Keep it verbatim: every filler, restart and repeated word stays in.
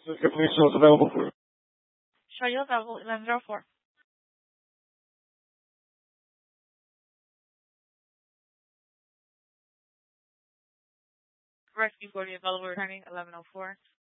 This information is available for you. Show you available eleven oh four. Rescue forty available returning eleven oh four.